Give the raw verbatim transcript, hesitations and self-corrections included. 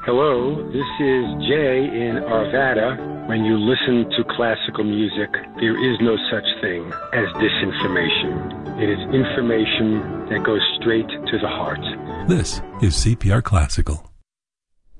Hello, this is Jay in Arvada. When you listen to classical music, there is no such thing as disinformation. It is information that goes straight to the heart. This is C P R Classical.